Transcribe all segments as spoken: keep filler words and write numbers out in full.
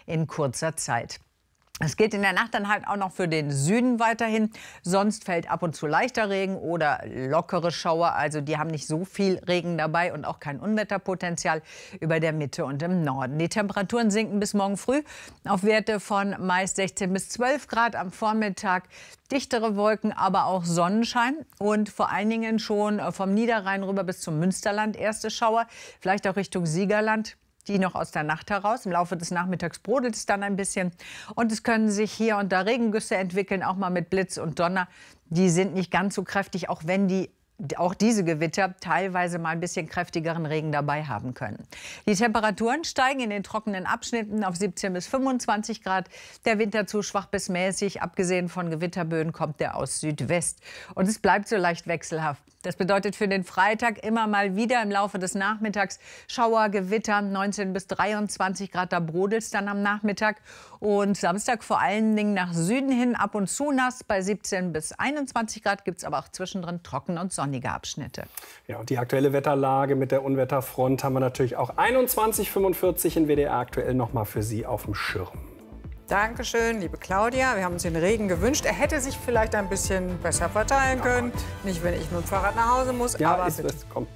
in kurzer Zeit. Es geht in der Nacht dann halt auch noch für den Süden weiterhin. Sonst fällt ab und zu leichter Regen oder lockere Schauer. Also die haben nicht so viel Regen dabei und auch kein Unwetterpotenzial über der Mitte und im Norden. Die Temperaturen sinken bis morgen früh auf Werte von meist sechzehn bis zwölf Grad. Am Vormittag dichtere Wolken, aber auch Sonnenschein. Und vor allen Dingen schon vom Niederrhein rüber bis zum Münsterland erste Schauer. Vielleicht auch Richtung Siegerland. Die noch aus der Nacht heraus. Im Laufe des Nachmittags brodelt es dann ein bisschen. Und es können sich hier und da Regengüsse entwickeln, auch mal mit Blitz und Donner. Die sind nicht ganz so kräftig, auch wenn die auch diese Gewitter teilweise mal ein bisschen kräftigeren Regen dabei haben können. Die Temperaturen steigen in den trockenen Abschnitten auf siebzehn bis fünfundzwanzig Grad. Der Wind dazu schwach bis mäßig. Abgesehen von Gewitterböen kommt der aus Südwest. Und es bleibt so leicht wechselhaft. Das bedeutet für den Freitag immer mal wieder im Laufe des Nachmittags Schauer, Gewitter, neunzehn bis dreiundzwanzig Grad, da brodelt es dann am Nachmittag. Und Samstag vor allen Dingen nach Süden hin ab und zu nass. Bei siebzehn bis einundzwanzig Grad gibt es aber auch zwischendrin trocken und sonnige Abschnitte. Ja, und die aktuelle Wetterlage mit der Unwetterfront haben wir natürlich auch einundzwanzig Uhr fünfundvierzig in W D R aktuell noch mal für Sie auf dem Schirm. Dankeschön, liebe Claudia. Wir haben uns den Regen gewünscht. Er hätte sich vielleicht ein bisschen besser verteilen können. Oh, nicht, wenn ich mit dem Fahrrad nach Hause muss. Ja, aber ist bitte. es. Komm.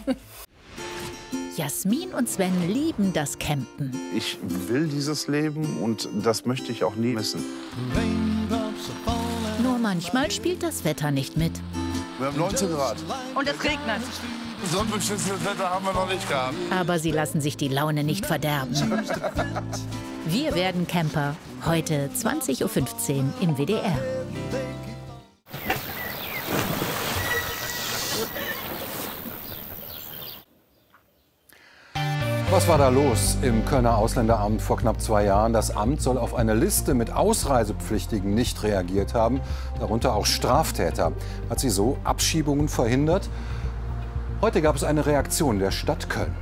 Jasmin und Sven lieben das Campen. Ich will dieses Leben und das möchte ich auch nie missen. Nur manchmal spielt das Wetter nicht mit. Wir haben neunzehn Grad. Und es regnet. So ein beschissenes Wetter haben wir noch nicht gehabt. Aber sie lassen sich die Laune nicht verderben. Wir werden Camper. Heute zwanzig Uhr fünfzehn im W D R. Was war da los im Kölner Ausländeramt vor knapp zwei Jahren? Das Amt soll auf eine Liste mit Ausreisepflichtigen nicht reagiert haben, darunter auch Straftäter. Hat sie so Abschiebungen verhindert? Heute gab es eine Reaktion der Stadt Köln.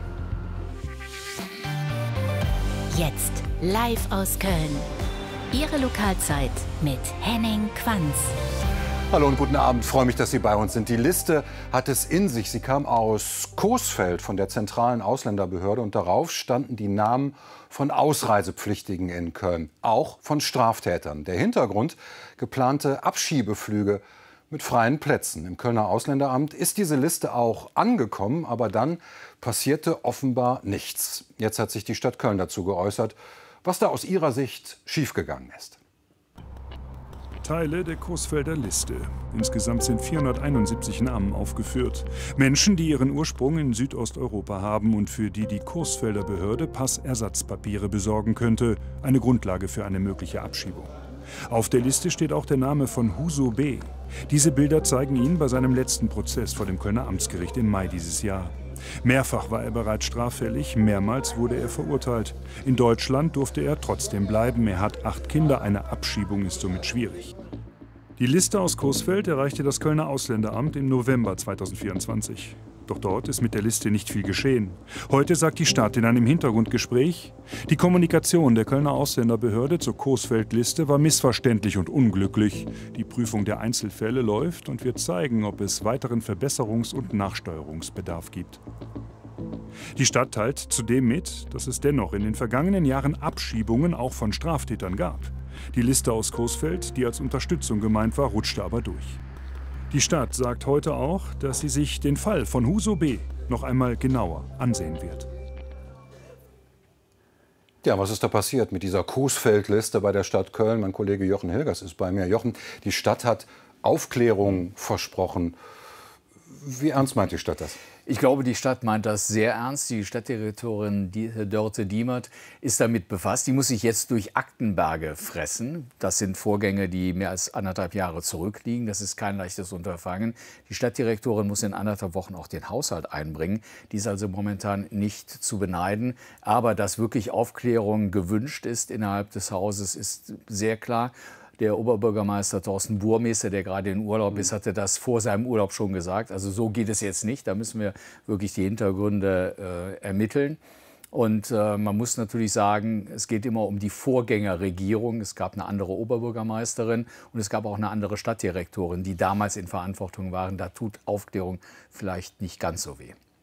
Jetzt live aus Köln. Ihre Lokalzeit mit Henning Quanz. Hallo und guten Abend. Ich freue mich, dass Sie bei uns sind. Die Liste hat es in sich. Sie kam aus Coesfeld von der zentralen Ausländerbehörde und darauf standen die Namen von Ausreisepflichtigen in Köln, auch von Straftätern. Der Hintergrund: geplante Abschiebeflüge mit freien Plätzen. Im Kölner Ausländeramt ist diese Liste auch angekommen, aber dann passierte offenbar nichts. Jetzt hat sich die Stadt Köln dazu geäußert, was da aus ihrer Sicht schiefgegangen ist. Teile der Coesfelder Liste. Insgesamt sind vierhunderteinundsiebzig Namen aufgeführt. Menschen, die ihren Ursprung in Südosteuropa haben und für die die Coesfelder Behörde Passersatzpapiere besorgen könnte. Eine Grundlage für eine mögliche Abschiebung. Auf der Liste steht auch der Name von Huso B. Diese Bilder zeigen ihn bei seinem letzten Prozess vor dem Kölner Amtsgericht im Mai dieses Jahr. Mehrfach war er bereits straffällig, mehrmals wurde er verurteilt. In Deutschland durfte er trotzdem bleiben. Er hat acht Kinder, eine Abschiebung ist somit schwierig. Die Liste aus Coesfeld erreichte das Kölner Ausländeramt im November zweitausendvierundzwanzig. Doch dort ist mit der Liste nicht viel geschehen. Heute sagt die Stadt in einem Hintergrundgespräch, die Kommunikation der Kölner Ausländerbehörde zur Coesfeld-Liste war missverständlich und unglücklich. Die Prüfung der Einzelfälle läuft und wird zeigen, ob es weiteren Verbesserungs- und Nachsteuerungsbedarf gibt. Die Stadt teilt zudem mit, dass es dennoch in den vergangenen Jahren Abschiebungen auch von Straftätern gab. Die Liste aus Coesfeld, die als Unterstützung gemeint war, rutschte aber durch. Die Stadt sagt heute auch, dass sie sich den Fall von Huso B. noch einmal genauer ansehen wird. Ja, was ist da passiert mit dieser Coesfeld-Liste bei der Stadt Köln? Mein Kollege Jochen Hilgers ist bei mir. Jochen, die Stadt hat Aufklärung versprochen. Wie ernst meint die Stadt das? Ich glaube, die Stadt meint das sehr ernst. Die Stadtdirektorin Dörte Diemert ist damit befasst. Die muss sich jetzt durch Aktenberge fressen. Das sind Vorgänge, die mehr als anderthalb Jahre zurückliegen. Das ist kein leichtes Unterfangen. Die Stadtdirektorin muss in anderthalb Wochen auch den Haushalt einbringen. Die ist also momentan nicht zu beneiden. Aber dass wirklich Aufklärung gewünscht ist innerhalb des Hauses, ist sehr klar. Der Oberbürgermeister Thorsten Burmester, der gerade in Urlaub ist, hatte das vor seinem Urlaub schon gesagt. Also so geht es jetzt nicht. Da müssen wir wirklich die Hintergründe äh, ermitteln. Und äh, man muss natürlich sagen, es geht immer um die Vorgängerregierung. Es gab eine andere Oberbürgermeisterin und es gab auch eine andere Stadtdirektorin, die damals in Verantwortung waren. Da tut Aufklärung vielleicht nicht ganz so weh.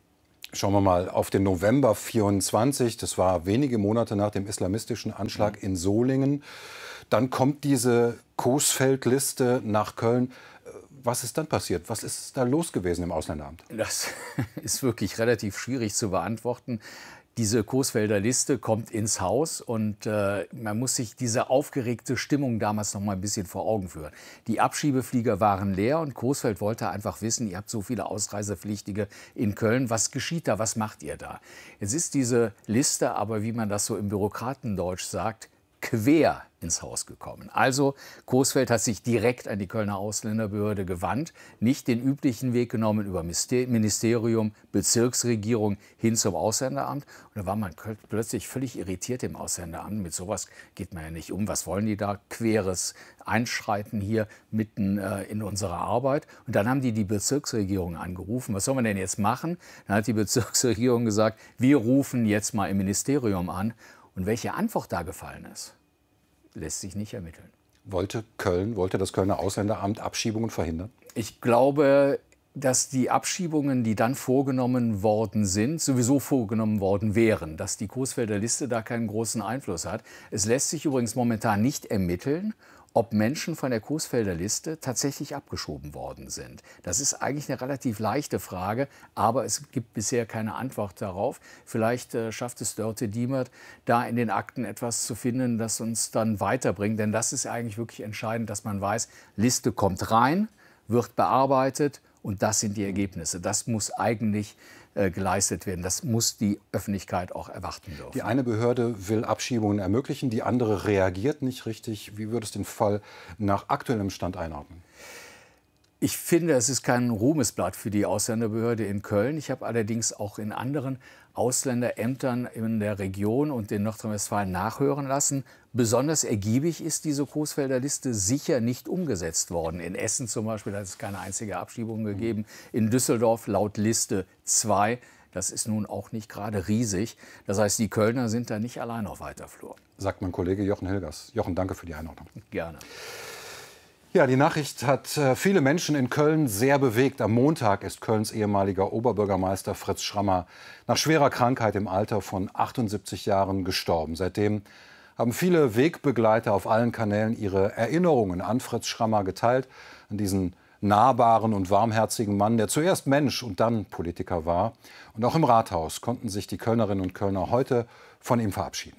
Schauen wir mal auf den November vierundzwanzig. Das war wenige Monate nach dem islamistischen Anschlag in Solingen. Dann kommt diese Coesfeld-Liste nach Köln. Was ist dann passiert? Was ist da los gewesen im Ausländeramt? Das ist wirklich relativ schwierig zu beantworten. Diese Coesfelder Liste kommt ins Haus und äh, man muss sich diese aufgeregte Stimmung damals noch mal ein bisschen vor Augen führen. Die Abschiebeflieger waren leer und Coesfeld wollte einfach wissen, ihr habt so viele Ausreisepflichtige in Köln, was geschieht da, was macht ihr da? Jetzt ist diese Liste aber, wie man das so im Bürokratendeutsch sagt, quer ins Haus gekommen. Also Coesfeld hat sich direkt an die Kölner Ausländerbehörde gewandt, nicht den üblichen Weg genommen über Ministerium, Bezirksregierung hin zum Ausländeramt. Und da war man plötzlich völlig irritiert im Ausländeramt. Mit sowas geht man ja nicht um. Was wollen die da? Queres Einschreiten hier mitten äh, in unserer Arbeit. Und dann haben die die Bezirksregierung angerufen. Was soll man denn jetzt machen? Dann hat die Bezirksregierung gesagt, wir rufen jetzt mal im Ministerium an. Und welche Antwort da gefallen ist, lässt sich nicht ermitteln. Wollte Köln, wollte das Kölner Ausländeramt Abschiebungen verhindern? Ich glaube, dass die Abschiebungen, die dann vorgenommen worden sind, sowieso vorgenommen worden wären. Dass die Coesfelder Liste da keinen großen Einfluss hat. Es lässt sich übrigens momentan nicht ermitteln, ob Menschen von der Coesfelder Liste tatsächlich abgeschoben worden sind. Das ist eigentlich eine relativ leichte Frage, aber es gibt bisher keine Antwort darauf. Vielleicht äh, schafft es Dörte Diemert, da in den Akten etwas zu finden, das uns dann weiterbringt. Denn das ist eigentlich wirklich entscheidend, dass man weiß, Liste kommt rein, wird bearbeitet und das sind die Ergebnisse. Das muss eigentlich äh, geleistet werden. Das muss die Öffentlichkeit auch erwarten dürfen. Die eine Behörde will Abschiebungen ermöglichen, die andere reagiert nicht richtig. Wie würdest du den Fall nach aktuellem Stand einordnen? Ich finde, es ist kein Ruhmesblatt für die Ausländerbehörde in Köln. Ich habe allerdings auch in anderen Ausländerämtern in der Region und in Nordrhein-Westfalen nachhören lassen. Besonders ergiebig ist diese Coesfelder Liste sicher nicht umgesetzt worden. In Essen zum Beispiel hat es keine einzige Abschiebung gegeben. In Düsseldorf laut Liste zwei. Das ist nun auch nicht gerade riesig. Das heißt, die Kölner sind da nicht allein auf weiter Flur. Sagt mein Kollege Jochen Hilgers. Jochen, danke für die Einordnung. Gerne. Ja, die Nachricht hat äh, viele Menschen in Köln sehr bewegt. Am Montag ist Kölns ehemaliger Oberbürgermeister Fritz Schrammer nach schwerer Krankheit im Alter von achtundsiebzig Jahren gestorben. Seitdem haben viele Wegbegleiter auf allen Kanälen ihre Erinnerungen an Fritz Schrammer geteilt, an diesen nahbaren und warmherzigen Mann, der zuerst Mensch und dann Politiker war. Und auch im Rathaus konnten sich die Kölnerinnen und Kölner heute von ihm verabschieden.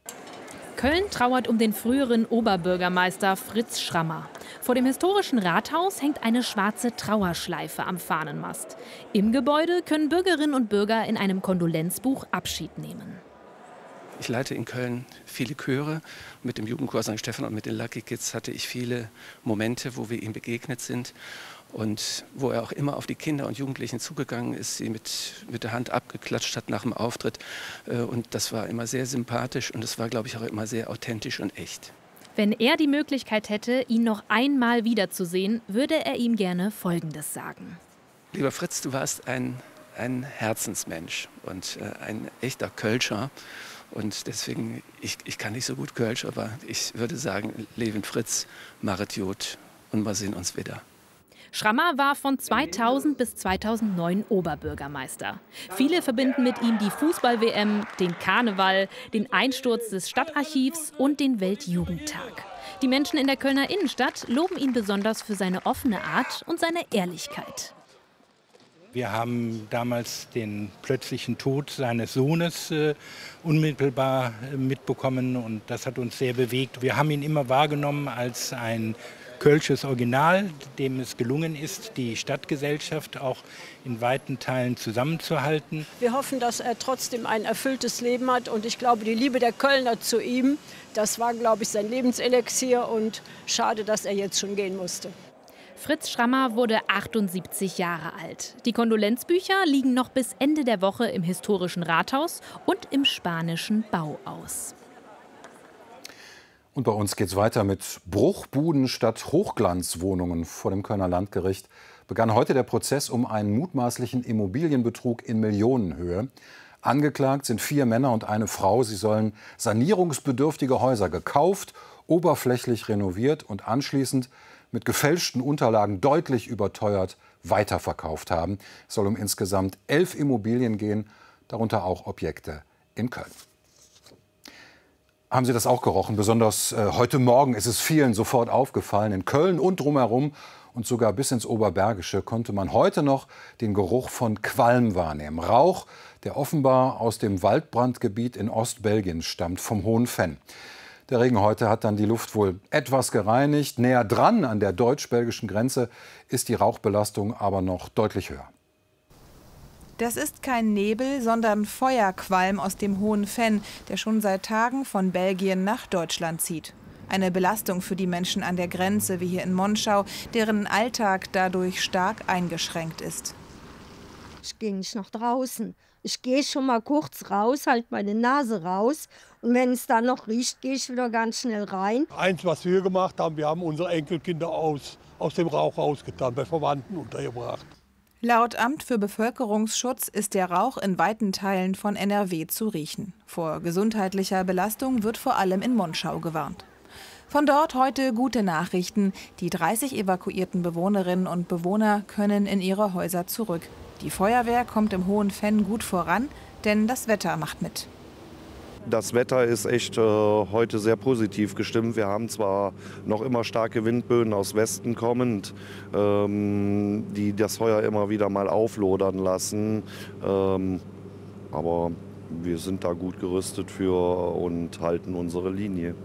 Köln trauert um den früheren Oberbürgermeister Fritz Schrammer. Vor dem historischen Rathaus hängt eine schwarze Trauerschleife am Fahnenmast. Im Gebäude können Bürgerinnen und Bürger in einem Kondolenzbuch Abschied nehmen. Ich leite in Köln viele Chöre. Mit dem Jugendchor Sankt Stephan und mit den Lucky Kids hatte ich viele Momente, wo wir ihm begegnet sind. Und wo er auch immer auf die Kinder und Jugendlichen zugegangen ist, sie mit, mit der Hand abgeklatscht hat nach dem Auftritt. Und das war immer sehr sympathisch und es war, glaube ich, auch immer sehr authentisch und echt. Wenn er die Möglichkeit hätte, ihn noch einmal wiederzusehen, würde er ihm gerne Folgendes sagen. Lieber Fritz, du warst ein, ein Herzensmensch und äh, ein echter Kölscher. Und deswegen, ich, ich kann nicht so gut Kölsch, aber ich würde sagen, Leben Fritz, Maret Jod und wir sehen uns wieder. Schrammer war von zweitausend bis zweitausendneun Oberbürgermeister. Viele verbinden mit ihm die Fußball-W M, den Karneval, den Einsturz des Stadtarchivs und den Weltjugendtag. Die Menschen in der Kölner Innenstadt loben ihn besonders für seine offene Art und seine Ehrlichkeit. Wir haben damals den plötzlichen Tod seines Sohnes äh, unmittelbar äh, mitbekommen und das hat uns sehr bewegt. Wir haben ihn immer wahrgenommen als ein kölsches Original, dem es gelungen ist, die Stadtgesellschaft auch in weiten Teilen zusammenzuhalten. Wir hoffen, dass er trotzdem ein erfülltes Leben hat und ich glaube, die Liebe der Kölner zu ihm, das war, glaube ich, sein Lebenselixier und schade, dass er jetzt schon gehen musste. Fritz Schrammer wurde achtundsiebzig Jahre alt. Die Kondolenzbücher liegen noch bis Ende der Woche im historischen Rathaus und im spanischen Bauhaus. Und bei uns geht es weiter mit Bruchbuden statt Hochglanzwohnungen. Vor dem Kölner Landgericht begann heute der Prozess um einen mutmaßlichen Immobilienbetrug in Millionenhöhe. Angeklagt sind vier Männer und eine Frau. Sie sollen sanierungsbedürftige Häuser gekauft, oberflächlich renoviert und anschließend mit gefälschten Unterlagen deutlich überteuert weiterverkauft haben. Es soll um insgesamt elf Immobilien gehen, darunter auch Objekte in Köln. Haben Sie das auch gerochen? Besonders äh, heute Morgen ist es vielen sofort aufgefallen. In Köln und drumherum und sogar bis ins Oberbergische konnte man heute noch den Geruch von Qualm wahrnehmen. Rauch, der offenbar aus dem Waldbrandgebiet in Ostbelgien stammt, vom Hohen Venn. Der Regen heute hat dann die Luft wohl etwas gereinigt. Näher dran an der deutsch-belgischen Grenze ist die Rauchbelastung aber noch deutlich höher. Das ist kein Nebel, sondern Feuerqualm aus dem Hohen Venn, der schon seit Tagen von Belgien nach Deutschland zieht. Eine Belastung für die Menschen an der Grenze, wie hier in Monschau, deren Alltag dadurch stark eingeschränkt ist. Ich gehe nicht nach draußen. Ich gehe schon mal kurz raus, halte meine Nase raus. Und wenn es dann noch riecht, gehe ich wieder ganz schnell rein. Eins, was wir gemacht haben, wir haben unsere Enkelkinder aus, aus dem Rauch rausgetan, bei Verwandten untergebracht. Laut Amt für Bevölkerungsschutz ist der Rauch in weiten Teilen von N R W zu riechen. Vor gesundheitlicher Belastung wird vor allem in Monschau gewarnt. Von dort heute gute Nachrichten. Die dreißig evakuierten Bewohnerinnen und Bewohner können in ihre Häuser zurück. Die Feuerwehr kommt im Hohen Venn gut voran, denn das Wetter macht mit. Das Wetter ist echt äh, heute sehr positiv gestimmt. Wir haben zwar noch immer starke Windböen aus Westen kommend, ähm, die das Feuer immer wieder mal auflodern lassen. Ähm, aber wir sind da gut gerüstet für und halten unsere Linie.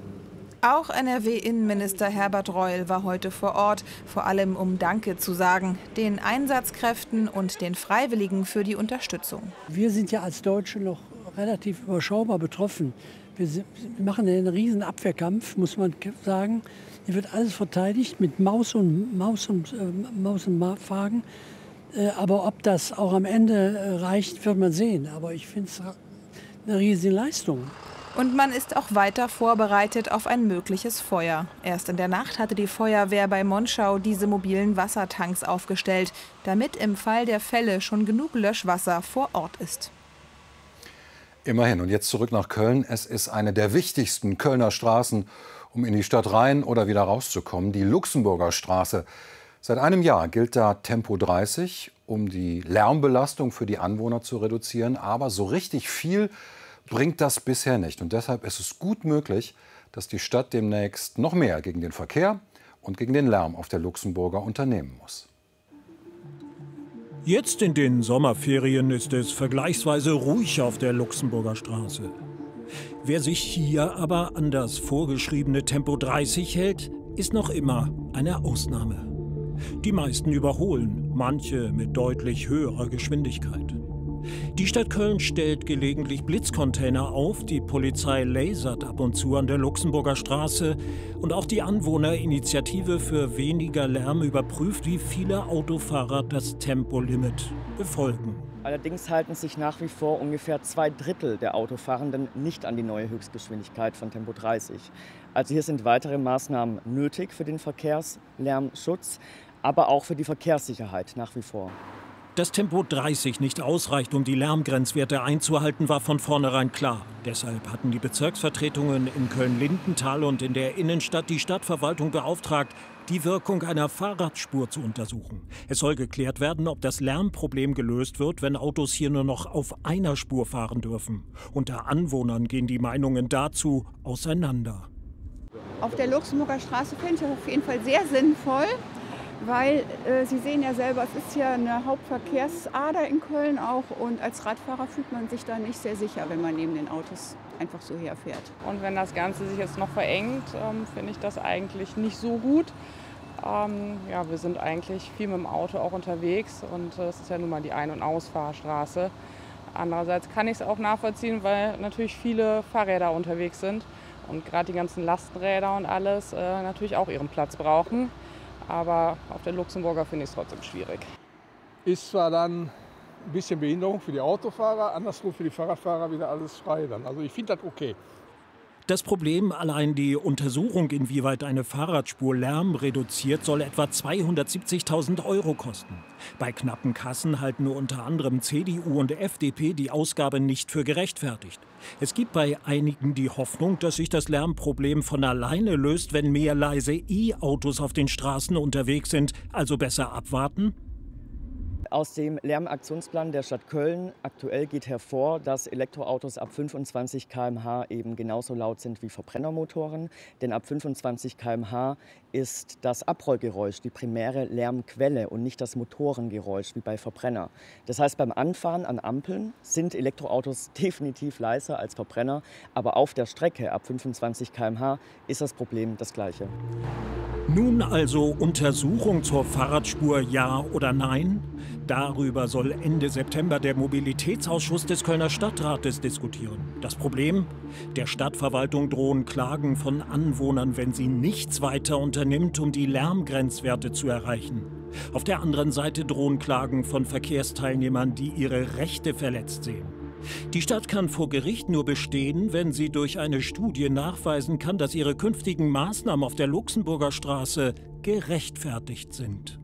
Auch N R W-Innenminister Herbert Reul war heute vor Ort, vor allem um Danke zu sagen, den Einsatzkräften und den Freiwilligen für die Unterstützung. Wir sind ja als Deutsche noch relativ überschaubar betroffen. Wir, sind, wir machen einen riesen Abwehrkampf, muss man sagen. Hier wird alles verteidigt mit Maus und Maus und äh, Maus und Magen. Äh, aber ob das auch am Ende äh, reicht, wird man sehen. Aber ich finde es eine riesige Leistung. Und man ist auch weiter vorbereitet auf ein mögliches Feuer. Erst in der Nacht hatte die Feuerwehr bei Monschau diese mobilen Wassertanks aufgestellt, damit im Fall der Fälle schon genug Löschwasser vor Ort ist. Immerhin. Und jetzt zurück nach Köln. Es ist eine der wichtigsten Kölner Straßen, um in die Stadt rein oder wieder rauszukommen, die Luxemburger Straße. Seit einem Jahr gilt da Tempo dreißig, um die Lärmbelastung für die Anwohner zu reduzieren. Aber so richtig viel bringt das bisher nicht. Und deshalb ist es gut möglich, dass die Stadt demnächst noch mehr gegen den Verkehr und gegen den Lärm auf der Luxemburger unternehmen muss. Jetzt in den Sommerferien ist es vergleichsweise ruhig auf der Luxemburger Straße. Wer sich hier aber an das vorgeschriebene Tempo dreißig hält, ist noch immer eine Ausnahme. Die meisten überholen, manche mit deutlich höherer Geschwindigkeit. Die Stadt Köln stellt gelegentlich Blitzcontainer auf, die Polizei lasert ab und zu an der Luxemburger Straße und auch die Anwohnerinitiative für weniger Lärm überprüft, wie viele Autofahrer das Tempolimit befolgen. Allerdings halten sich nach wie vor ungefähr zwei Drittel der Autofahrenden nicht an die neue Höchstgeschwindigkeit von Tempo dreißig. Also hier sind weitere Maßnahmen nötig für den Verkehrslärmschutz, aber auch für die Verkehrssicherheit nach wie vor. Dass Tempo dreißig nicht ausreicht, um die Lärmgrenzwerte einzuhalten, war von vornherein klar. Deshalb hatten die Bezirksvertretungen in Köln-Lindenthal und in der Innenstadt die Stadtverwaltung beauftragt, die Wirkung einer Fahrradspur zu untersuchen. Es soll geklärt werden, ob das Lärmproblem gelöst wird, wenn Autos hier nur noch auf einer Spur fahren dürfen. Unter Anwohnern gehen die Meinungen dazu auseinander. Auf der Luxemburger Straße finde ich das auf jeden Fall sehr sinnvoll. Weil äh, Sie sehen ja selber, es ist ja eine Hauptverkehrsader in Köln auch und als Radfahrer fühlt man sich da nicht sehr sicher, wenn man neben den Autos einfach so herfährt. Und wenn das Ganze sich jetzt noch verengt, ähm, finde ich das eigentlich nicht so gut. Ähm, ja, wir sind eigentlich viel mit dem Auto auch unterwegs und es äh, ist ja nun mal die Ein- und Ausfahrstraße. Andererseits kann ich es auch nachvollziehen, weil natürlich viele Fahrräder unterwegs sind und gerade die ganzen Lastenräder und alles äh, natürlich auch ihren Platz brauchen. Aber auf der Luxemburger finde ich es trotzdem schwierig. Ist zwar dann ein bisschen Behinderung für die Autofahrer, andersrum für die Fahrradfahrer wieder alles frei dann. Also ich finde das okay. Das Problem, allein die Untersuchung, inwieweit eine Fahrradspur Lärm reduziert, soll etwa zweihundertsiebzigtausend Euro kosten. Bei knappen Kassen halten unter anderem C D U und F D P die Ausgabe nicht für gerechtfertigt. Es gibt bei einigen die Hoffnung, dass sich das Lärmproblem von alleine löst, wenn mehr leise E-Autos auf den Straßen unterwegs sind. Also besser abwarten Aus dem Lärmaktionsplan der Stadt Köln aktuell geht hervor, dass Elektroautos ab fünfundzwanzig Kilometer pro Stunde eben genauso laut sind wie Verbrennermotoren. Denn ab fünfundzwanzig Kilometer pro Stunde ist das Abrollgeräusch die primäre Lärmquelle und nicht das Motorengeräusch wie bei Verbrenner. Das heißt, beim Anfahren an Ampeln sind Elektroautos definitiv leiser als Verbrenner. Aber auf der Strecke ab fünfundzwanzig Kilometer pro Stunde ist das Problem das gleiche. Nun also Untersuchung zur Fahrradspur, ja oder nein? Darüber soll Ende September der Mobilitätsausschuss des Kölner Stadtrates diskutieren. Das Problem? Der Stadtverwaltung drohen Klagen von Anwohnern, wenn sie nichts weiter unternimmt, um die Lärmgrenzwerte zu erreichen. Auf der anderen Seite drohen Klagen von Verkehrsteilnehmern, die ihre Rechte verletzt sehen. Die Stadt kann vor Gericht nur bestehen, wenn sie durch eine Studie nachweisen kann, dass ihre künftigen Maßnahmen auf der Luxemburger Straße gerechtfertigt sind.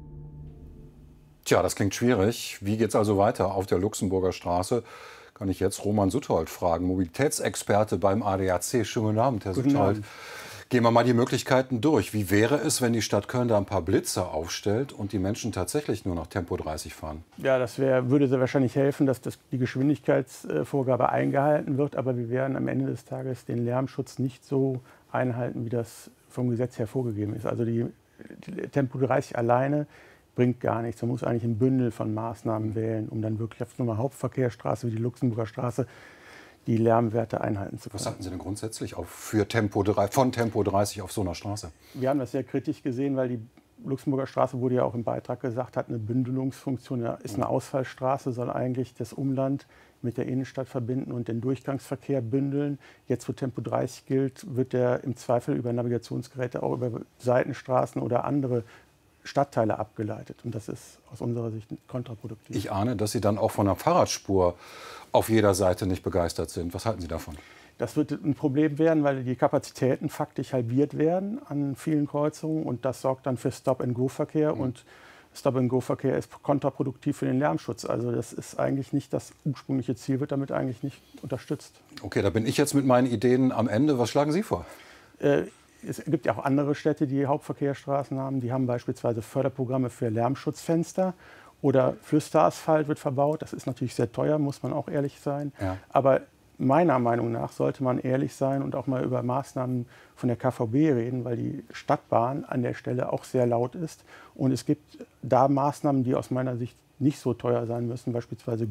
Tja, das klingt schwierig. Wie geht's also weiter auf der Luxemburger Straße? Kann ich jetzt Roman Suthold fragen, Mobilitätsexperte beim A D A C. Schönen guten Abend, Herr Guten Suthold. Abend. Gehen wir mal die Möglichkeiten durch. Wie wäre es, wenn die Stadt Köln da ein paar Blitze aufstellt und die Menschen tatsächlich nur noch Tempo dreißig fahren? Ja, das wär, würde sehr wahrscheinlich helfen, dass das, die Geschwindigkeitsvorgabe eingehalten wird. Aber wir werden am Ende des Tages den Lärmschutz nicht so einhalten, wie das vom Gesetz her vorgegeben ist. Also die, die Tempo dreißig alleine bringt gar nichts. Man muss eigentlich ein Bündel von Maßnahmen wählen, um dann wirklich auf so einer Hauptverkehrsstraße wie die Luxemburger Straße die Lärmwerte einhalten zu können. Was halten Sie denn grundsätzlich auf für Tempo, von Tempo dreißig auf so einer Straße? Wir haben das sehr kritisch gesehen, weil die Luxemburger Straße, wurde ja auch im Beitrag gesagt, hat eine Bündelungsfunktion, ist eine Ausfallstraße, soll eigentlich das Umland mit der Innenstadt verbinden und den Durchgangsverkehr bündeln. Jetzt, wo Tempo dreißig gilt, wird der im Zweifel über Navigationsgeräte auch über Seitenstraßen oder andere Stadtteile abgeleitet. Und das ist aus unserer Sicht kontraproduktiv. Ich ahne, dass Sie dann auch von einer Fahrradspur auf jeder Seite nicht begeistert sind. Was halten Sie davon? Das wird ein Problem werden, weil die Kapazitäten faktisch halbiert werden an vielen Kreuzungen. Und das sorgt dann für Stop-and-Go-Verkehr. Mhm. Und Stop-and-Go-Verkehr ist kontraproduktiv für den Lärmschutz. Also das ist eigentlich nicht das ursprüngliche Ziel, wird damit eigentlich nicht unterstützt. Okay, da bin ich jetzt mit meinen Ideen am Ende. Was schlagen Sie vor? Äh, Es gibt ja auch andere Städte, die Hauptverkehrsstraßen haben. Die haben beispielsweise Förderprogramme für Lärmschutzfenster oder Flüsterasphalt wird verbaut. Das ist natürlich sehr teuer, muss man auch ehrlich sein. Ja. Aber meiner Meinung nach sollte man ehrlich sein und auch mal über Maßnahmen von der K V B reden, weil die Stadtbahn an der Stelle auch sehr laut ist. Und es gibt da Maßnahmen, die aus meiner Sicht nicht so teuer sein müssen, beispielsweise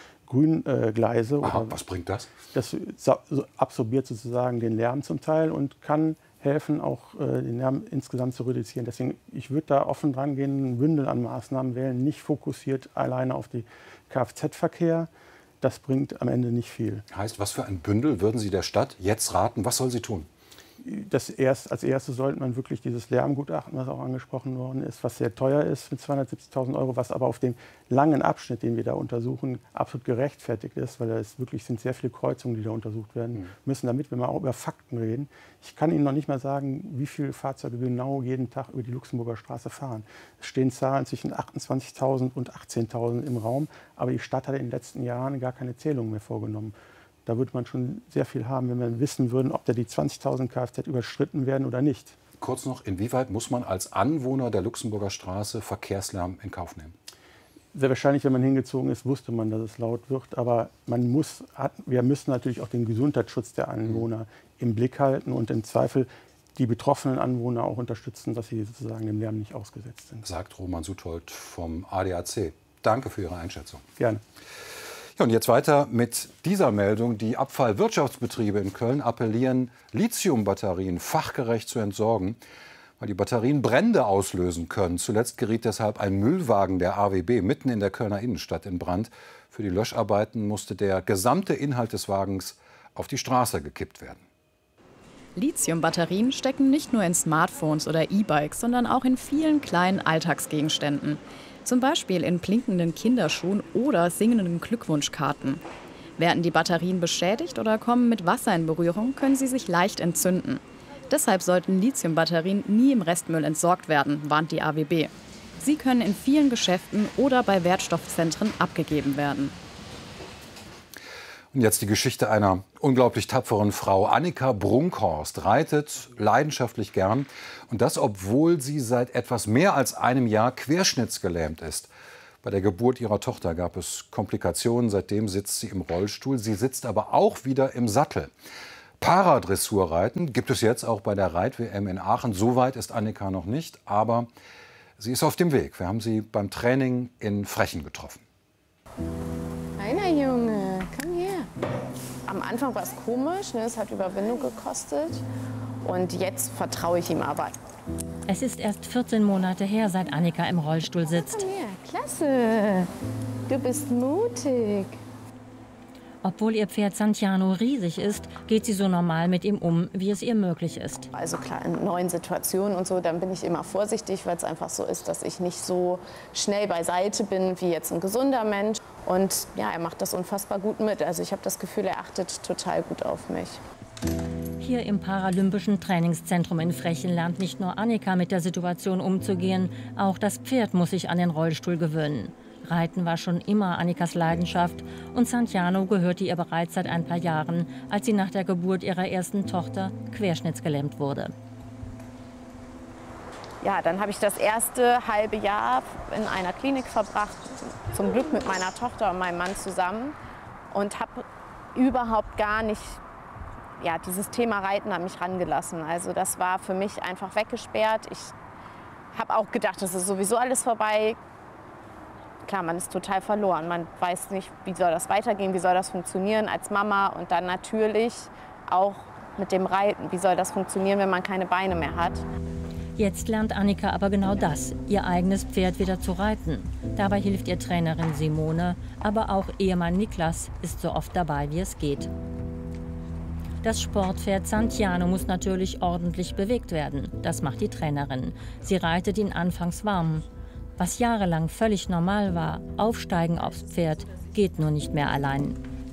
Grüngleise. Äh, Aha, was bringt das? Das absorbiert sozusagen den Lärm zum Teil und kann helfen, auch äh, den Lärm insgesamt zu reduzieren. Deswegen, ich würde da offen dran gehen, ein Bündel an Maßnahmen wählen, nicht fokussiert alleine auf den Kfz-Verkehr. Das bringt am Ende nicht viel. Heißt, was für ein Bündel würden Sie der Stadt jetzt raten? Was soll sie tun? Das erst, als erstes sollte man wirklich dieses Lärmgutachten, was auch angesprochen worden ist, was sehr teuer ist mit zweihundertsiebzigtausend Euro, was aber auf dem langen Abschnitt, den wir da untersuchen, absolut gerechtfertigt ist, weil es wirklich sind sehr viele Kreuzungen, die da untersucht werden müssen, damit wir mal auch über Fakten reden. Ich kann Ihnen noch nicht mal sagen, wie viele Fahrzeuge genau jeden Tag über die Luxemburger Straße fahren. Es stehen Zahlen zwischen achtundzwanzigtausend und achtzehntausend im Raum, aber die Stadt hat in den letzten Jahren gar keine Zählung mehr vorgenommen. Da würde man schon sehr viel haben, wenn wir wissen würden, ob da die zwanzigtausend Kfz überschritten werden oder nicht. Kurz noch, inwieweit muss man als Anwohner der Luxemburger Straße Verkehrslärm in Kauf nehmen? Sehr wahrscheinlich, wenn man hingezogen ist, wusste man, dass es laut wird. Aber man muss, hat, wir müssen natürlich auch den Gesundheitsschutz der Anwohner im Blick halten und im Zweifel die betroffenen Anwohner auch unterstützen, dass sie sozusagen dem Lärm nicht ausgesetzt sind. Sagt Roman Suthold vom A D A C. Danke für Ihre Einschätzung. Gerne. Ja, und jetzt weiter mit dieser Meldung. Die Abfallwirtschaftsbetriebe in Köln appellieren, Lithiumbatterien fachgerecht zu entsorgen, weil die Batterien Brände auslösen können. Zuletzt geriet deshalb ein Müllwagen der A W B mitten in der Kölner Innenstadt in Brand. Für die Löscharbeiten musste der gesamte Inhalt des Wagens auf die Straße gekippt werden. Lithiumbatterien stecken nicht nur in Smartphones oder E-Bikes, sondern auch in vielen kleinen Alltagsgegenständen. Zum Beispiel in blinkenden Kinderschuhen oder singenden Glückwunschkarten. Werden die Batterien beschädigt oder kommen mit Wasser in Berührung, können sie sich leicht entzünden. Deshalb sollten Lithiumbatterien nie im Restmüll entsorgt werden, warnt die A W B. Sie können in vielen Geschäften oder bei Wertstoffzentren abgegeben werden. Und jetzt die Geschichte einer unglaublich tapferen Frau. Annika Brunkhorst reitet leidenschaftlich gern. Und das, obwohl sie seit etwas mehr als einem Jahr querschnittsgelähmt ist. Bei der Geburt ihrer Tochter gab es Komplikationen. Seitdem sitzt sie im Rollstuhl. Sie sitzt aber auch wieder im Sattel. Paradressurreiten gibt es jetzt auch bei der Reit-W M in Aachen. So weit ist Annika noch nicht, aber sie ist auf dem Weg. Wir haben sie beim Training in Frechen getroffen. Kleiner Junge, komm her. Am Anfang war es komisch, ne? Es hat Überwindung gekostet. Und jetzt vertraue ich ihm aber. Es ist erst vierzehn Monate her, seit Annika im Rollstuhl sitzt. Komm her, klasse. Du bist mutig. Obwohl ihr Pferd Santiano riesig ist, geht sie so normal mit ihm um, wie es ihr möglich ist. Also klar, in neuen Situationen und so, dann bin ich immer vorsichtig, weil es einfach so ist, dass ich nicht so schnell beiseite bin wie jetzt ein gesunder Mensch. Und ja, er macht das unfassbar gut mit. Also ich habe das Gefühl, er achtet total gut auf mich. Hier im Paralympischen Trainingszentrum in Frechen lernt nicht nur Annika mit der Situation umzugehen, auch das Pferd muss sich an den Rollstuhl gewöhnen. Reiten war schon immer Annikas Leidenschaft und Santiano gehörte ihr bereits seit ein paar Jahren, als sie nach der Geburt ihrer ersten Tochter querschnittsgelähmt wurde. Ja, dann habe ich das erste halbe Jahr in einer Klinik verbracht, zum Glück mit meiner Tochter und meinem Mann zusammen und habe überhaupt gar nicht, ja, dieses Thema Reiten an mich rangelassen. Also das war für mich einfach weggesperrt. Ich habe auch gedacht, es ist sowieso alles vorbei. Klar, man ist total verloren. Man weiß nicht, wie soll das weitergehen, wie soll das funktionieren als Mama und dann natürlich auch mit dem Reiten. Wie soll das funktionieren, wenn man keine Beine mehr hat? Jetzt lernt Annika aber genau das, ihr eigenes Pferd wieder zu reiten. Dabei hilft ihr Trainerin Simone, aber auch Ehemann Niklas ist so oft dabei, wie es geht. Das Sportpferd Santiano muss natürlich ordentlich bewegt werden. Das macht die Trainerin. Sie reitet ihn anfangs warm. Was jahrelang völlig normal war, aufsteigen aufs Pferd, geht nur nicht mehr allein.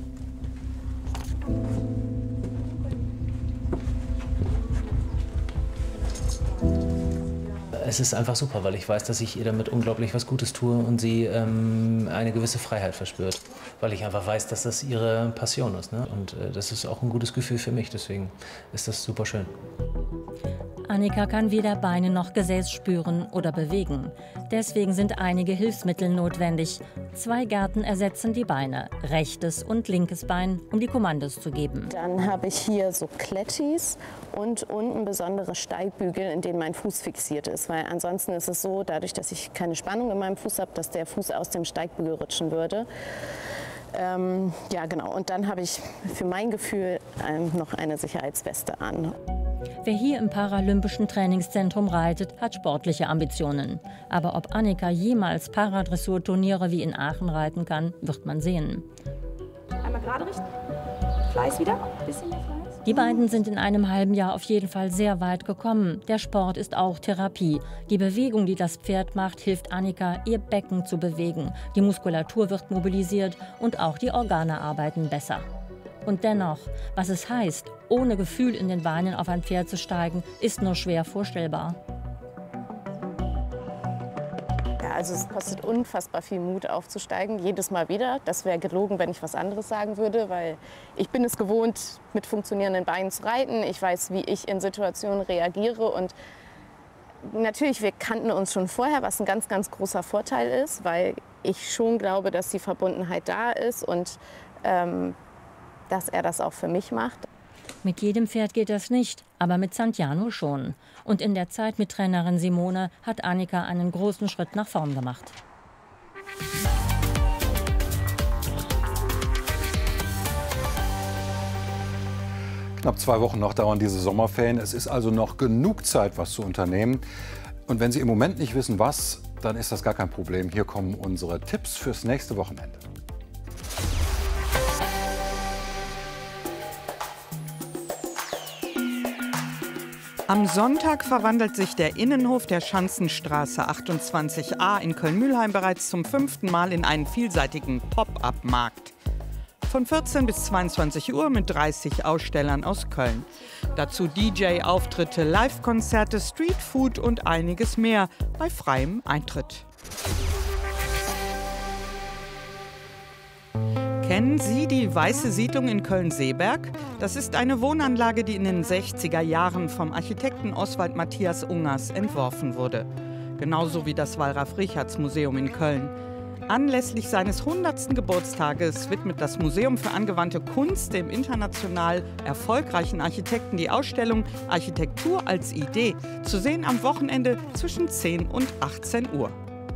Es ist einfach super, weil ich weiß, dass ich ihr damit unglaublich was Gutes tue und sie ähm, eine gewisse Freiheit verspürt. Weil ich einfach weiß, dass das ihre Passion ist. Ne? Und äh, das ist auch ein gutes Gefühl für mich, deswegen ist das super schön. Annika kann weder Beine noch Gesäß spüren oder bewegen. Deswegen sind einige Hilfsmittel notwendig. Zwei Gärten ersetzen die Beine, rechtes und linkes Bein, um die Kommandos zu geben. Dann habe ich hier so Klettis und unten besondere Steigbügel, in denen mein Fuß fixiert ist. Weil ansonsten ist es so, dadurch, dass ich keine Spannung in meinem Fuß habe, dass der Fuß aus dem Steigbügel rutschen würde. Ähm, ja, genau. Und dann habe ich für mein Gefühl ähm, noch eine Sicherheitsweste an. Wer hier im Paralympischen Trainingszentrum reitet, hat sportliche Ambitionen. Aber ob Annika jemals Paradressurturniere wie in Aachen reiten kann, wird man sehen. Einmal gerade richten. Fleiß wieder. Bisschen mehr Fleiß. Die beiden sind in einem halben Jahr auf jeden Fall sehr weit gekommen. Der Sport ist auch Therapie. Die Bewegung, die das Pferd macht, hilft Annika, ihr Becken zu bewegen. Die Muskulatur wird mobilisiert und auch die Organe arbeiten besser. Und dennoch, was es heißt, ohne Gefühl in den Beinen auf ein Pferd zu steigen, ist nur schwer vorstellbar. Ja, also es kostet unfassbar viel Mut aufzusteigen, jedes Mal wieder. Das wäre gelogen, wenn ich was anderes sagen würde, weil ich bin es gewohnt, mit funktionierenden Beinen zu reiten. Ich weiß, wie ich in Situationen reagiere und natürlich, wir kannten uns schon vorher, was ein ganz, ganz großer Vorteil ist, weil ich schon glaube, dass die Verbundenheit da ist und ähm, dass er das auch für mich macht. Mit jedem Pferd geht das nicht, aber mit Santiano schon. Und in der Zeit mit Trainerin Simone hat Annika einen großen Schritt nach vorn gemacht. Knapp zwei Wochen noch dauern diese Sommerferien. Es ist also noch genug Zeit, was zu unternehmen. Und wenn Sie im Moment nicht wissen, was, dann ist das gar kein Problem. Hier kommen unsere Tipps fürs nächste Wochenende. Am Sonntag verwandelt sich der Innenhof der Schanzenstraße achtundzwanzig a in Köln-Mühlheim bereits zum fünften Mal in einen vielseitigen Pop-up-Markt. Von vierzehn bis zweiundzwanzig Uhr mit dreißig Ausstellern aus Köln. Dazu D J-Auftritte, Live-Konzerte, Streetfood und einiges mehr bei freiem Eintritt. Kennen Sie die Weiße Siedlung in Köln-Seeberg? Das ist eine Wohnanlage, die in den sechziger Jahren vom Architekten Oswald Matthias Ungers entworfen wurde. Genauso wie das Wallraf-Richartz-Museum in Köln. Anlässlich seines hundertsten Geburtstages widmet das Museum für angewandte Kunst dem international erfolgreichen Architekten die Ausstellung Architektur als Idee, zu sehen am Wochenende zwischen zehn und achtzehn Uhr.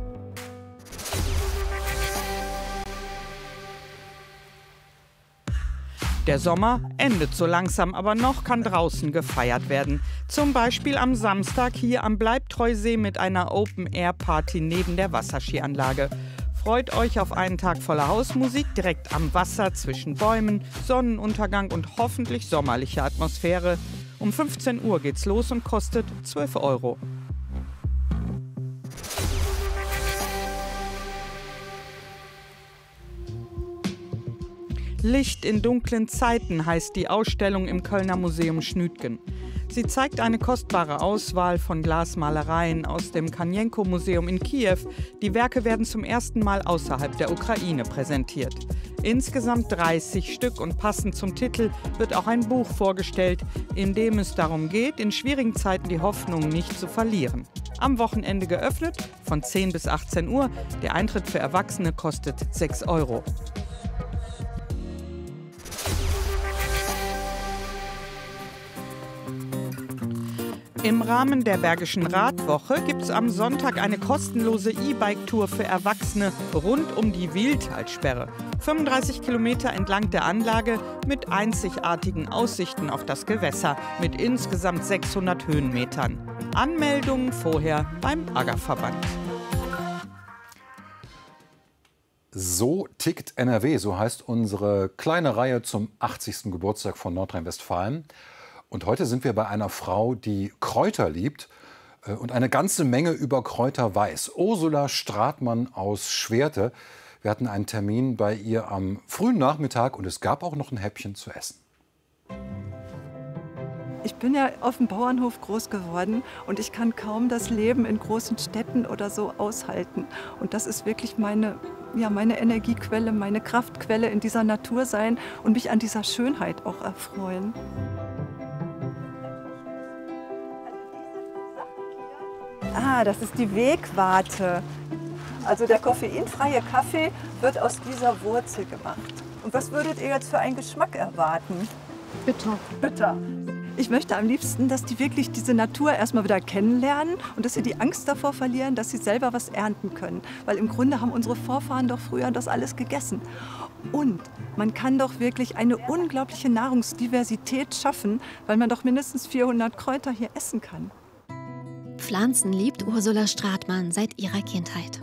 Der Sommer endet so langsam, aber noch kann draußen gefeiert werden. Zum Beispiel am Samstag hier am Bleibtreusee mit einer Open-Air-Party neben der Wasserskianlage. Freut euch auf einen Tag voller Hausmusik direkt am Wasser zwischen Bäumen, Sonnenuntergang und hoffentlich sommerliche Atmosphäre. Um fünfzehn Uhr geht's los und kostet zwölf Euro. Licht in dunklen Zeiten heißt die Ausstellung im Kölner Museum Schnütgen. Sie zeigt eine kostbare Auswahl von Glasmalereien aus dem Kanienko-Museum in Kiew. Die Werke werden zum ersten Mal außerhalb der Ukraine präsentiert. Insgesamt dreißig Stück und passend zum Titel wird auch ein Buch vorgestellt, in dem es darum geht, in schwierigen Zeiten die Hoffnung nicht zu verlieren. Am Wochenende geöffnet, von zehn bis achtzehn Uhr. Der Eintritt für Erwachsene kostet sechs Euro. Im Rahmen der Bergischen Radwoche gibt es am Sonntag eine kostenlose E-Bike-Tour für Erwachsene rund um die Wiehltalsperre. fünfunddreißig Kilometer entlang der Anlage mit einzigartigen Aussichten auf das Gewässer mit insgesamt sechshundert Höhenmetern. Anmeldungen vorher beim Baggerverband. So tickt N R W, so heißt unsere kleine Reihe zum achtzigsten Geburtstag von Nordrhein-Westfalen. Und heute sind wir bei einer Frau, die Kräuter liebt und eine ganze Menge über Kräuter weiß. Ursula Stratmann aus Schwerte. Wir hatten einen Termin bei ihr am frühen Nachmittag und es gab auch noch ein Häppchen zu essen. Ich bin ja auf dem Bauernhof groß geworden und ich kann kaum das Leben in großen Städten oder so aushalten. Und das ist wirklich meine, ja, meine Energiequelle, meine Kraftquelle in dieser Natur sein und mich an dieser Schönheit auch erfreuen. Ah, das ist die Wegwarte. Also der koffeinfreie Kaffee wird aus dieser Wurzel gemacht. Und was würdet ihr jetzt für einen Geschmack erwarten? Bitter. Bitter. Ich möchte am liebsten, dass die wirklich diese Natur erstmal wieder kennenlernen und dass sie die Angst davor verlieren, dass sie selber was ernten können. Weil im Grunde haben unsere Vorfahren doch früher das alles gegessen. Und man kann doch wirklich eine unglaubliche Nahrungsdiversität schaffen, weil man doch mindestens vierhundert Kräuter hier essen kann. Pflanzen liebt Ursula Stratmann seit ihrer Kindheit.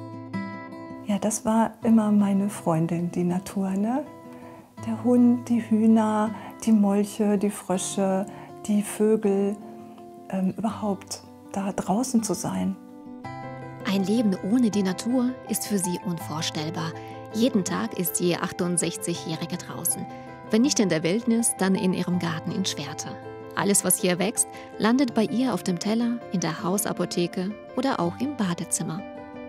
Ja, das war immer meine Freundin, die Natur, ne? Der Hund, die Hühner, die Molche, die Frösche, die Vögel, ähm, überhaupt da draußen zu sein. Ein Leben ohne die Natur ist für sie unvorstellbar. Jeden Tag ist die achtundsechzigjährige draußen. Wenn nicht in der Wildnis, dann in ihrem Garten in Schwerte. Alles, was hier wächst, landet bei ihr auf dem Teller, in der Hausapotheke oder auch im Badezimmer.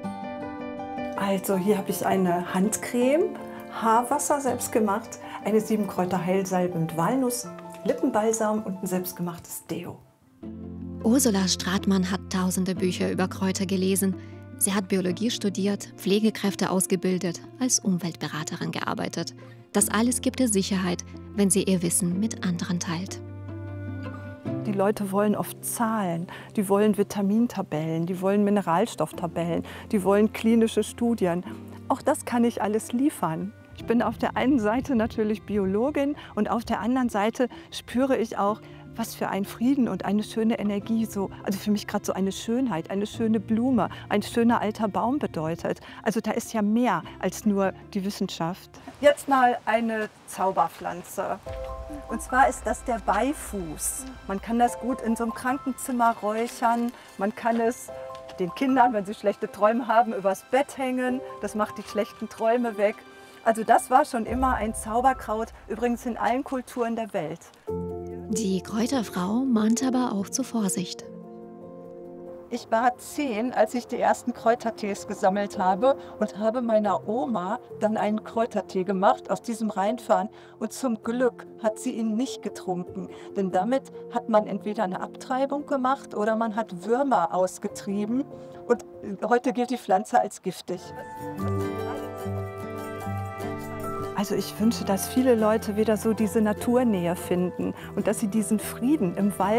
Also hier habe ich eine Handcreme, Haarwasser selbst gemacht, eine Siebenkräuter-Heilsalbe mit Walnuss, Lippenbalsam und ein selbstgemachtes Deo. Ursula Stratmann hat tausende Bücher über Kräuter gelesen. Sie hat Biologie studiert, Pflegekräfte ausgebildet, als Umweltberaterin gearbeitet. Das alles gibt ihr Sicherheit, wenn sie ihr Wissen mit anderen teilt. Die Leute wollen oft Zahlen, die wollen Vitamintabellen, die wollen Mineralstofftabellen, die wollen klinische Studien. Auch das kann ich alles liefern. Ich bin auf der einen Seite natürlich Biologin und auf der anderen Seite spüre ich auch, was für ein Frieden und eine schöne Energie, so, also für mich gerade so eine Schönheit, eine schöne Blume, ein schöner alter Baum bedeutet. Also da ist ja mehr als nur die Wissenschaft. Jetzt mal eine Zauberpflanze. Und zwar ist das der Beifuß. Man kann das gut in so einem Krankenzimmer räuchern. Man kann es den Kindern, wenn sie schlechte Träume haben, übers Bett hängen. Das macht die schlechten Träume weg. Also das war schon immer ein Zauberkraut, übrigens in allen Kulturen der Welt. Die Kräuterfrau mahnt aber auch zur Vorsicht. Ich war zehn, als ich die ersten Kräutertees gesammelt habe und habe meiner Oma dann einen Kräutertee gemacht aus diesem Rheinfahren. Und zum Glück hat sie ihn nicht getrunken, denn damit hat man entweder eine Abtreibung gemacht oder man hat Würmer ausgetrieben. Und heute gilt die Pflanze als giftig. Also ich wünsche, dass viele Leute wieder so diese Naturnähe finden und dass sie diesen Frieden im Wald